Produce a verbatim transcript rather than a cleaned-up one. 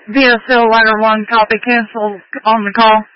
V S O Ladder one, copy, cancel on the call.